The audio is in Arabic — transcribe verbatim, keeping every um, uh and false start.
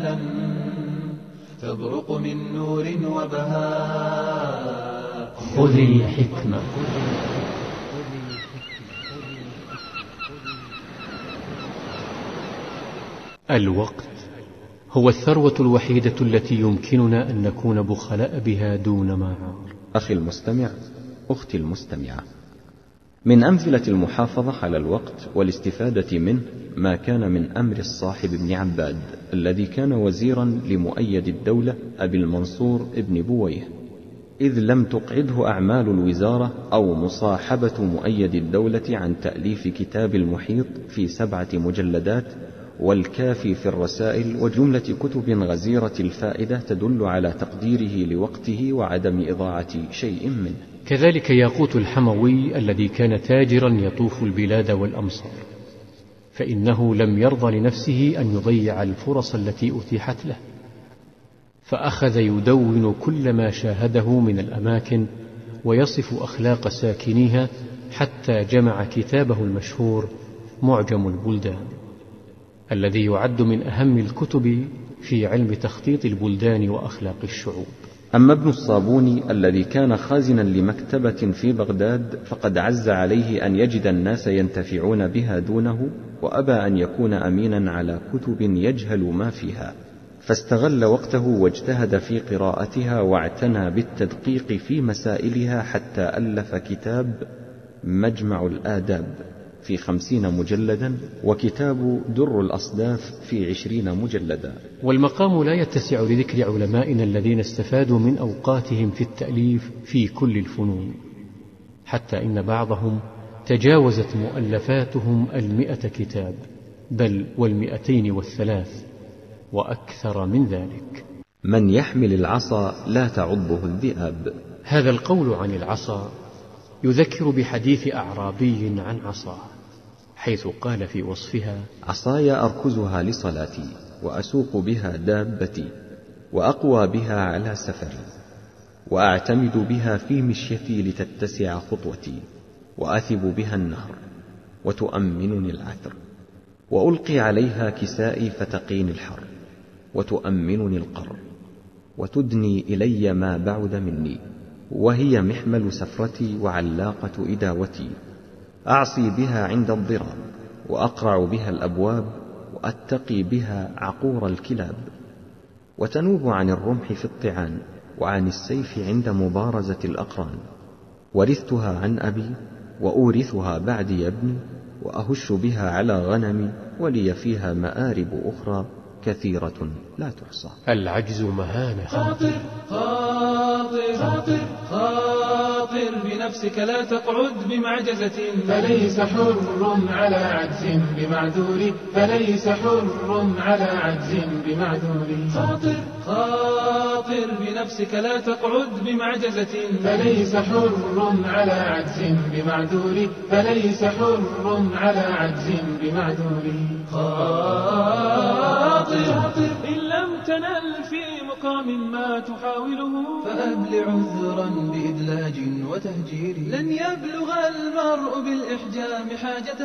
أمالا تبرق من نور وبهاء. خذ الحكمة. الوقت هو الثروة الوحيدة التي يمكننا أن نكون بخلاء بها دون معار. أخي المستمع، أختي المستمعة، من أمثلة المحافظة على الوقت والاستفادة منه ما كان من أمر الصاحب بن عباد الذي كان وزيرا لمؤيد الدولة أبي المنصور ابن بويه، إذ لم تقعده أعمال الوزارة أو مصاحبة مؤيد الدولة عن تأليف كتاب المحيط في سبعة مجلدات والكافي في الرسائل وجملة كتب غزيرة الفائدة تدل على تقديره لوقته وعدم إضاعة شيء منه. كذلك ياقوت الحموي الذي كان تاجرا يطوف البلاد والأمصار، فإنه لم يرضى لنفسه أن يضيع الفرص التي أتيحت له، فأخذ يدون كل ما شاهده من الأماكن ويصف أخلاق ساكنيها، حتى جمع كتابه المشهور معجم البلدان، الذي يعد من أهم الكتب في علم تخطيط البلدان وأخلاق الشعوب. أما ابن الصابوني الذي كان خازنا لمكتبة في بغداد فقد عز عليه أن يجد الناس ينتفعون بها دونه، وأبى أن يكون أمينا على كتب يجهل ما فيها، فاستغل وقته واجتهد في قراءتها واعتنى بالتدقيق في مسائلها حتى ألف كتاب مجمع الآداب في خمسين مجلدا وكتاب در الأصداف في عشرين مجلدا. والمقام لا يتسع لذكر علمائنا الذين استفادوا من أوقاتهم في التأليف في كل الفنون، حتى إن بعضهم تجاوزت مؤلفاتهم المئة كتاب، بل والمئتين والثلاث وأكثر من ذلك. من يحمل العصا لا تعضه الذئاب. هذا القول عن العصا يذكر بحديث أعرابي عن عصاه، حيث قال في وصفها: عصاي أركزها لصلاتي، وأسوق بها دابتي، وأقوى بها على سفري، وأعتمد بها في مشيتي لتتسع خطوتي، وأثب بها النهر وتؤمنني العثر، وألقي عليها كسائي فتقيني الحر، وتؤمنني القر، وتدني إلي ما بعد مني، وهي محمل سفرتي وعلاقة إداوتي، أعصي بها عند الضراب، وأقرع بها الأبواب، وأتقي بها عقور الكلاب، وتنوب عن الرمح في الطعان، وعن السيف عند مبارزة الأقران. ورثتها عن أبي، وأورثها بعدي يا ابني، وأهش بها على غنمي، ولي فيها مآرب أخرى كثيرة لا تحصى. العجز مهانة. خاطر خاطر خاطر خاطر بنفسك لا تقعد بمعجزة، فليس حر على عجز بمعذور، فليس حر على عجز بمعذور. خاطر خاطر بنفسك لا تقعد بمعجزة، فليس حر على عجز بمعذور، فليس حر على عجز بمعذور. خاطر إن لم تنل في مقام ما تحاوله، فأبلع عذرا بإدلاج وتهجير. لن يبلغ المرء بالإحجام حاجة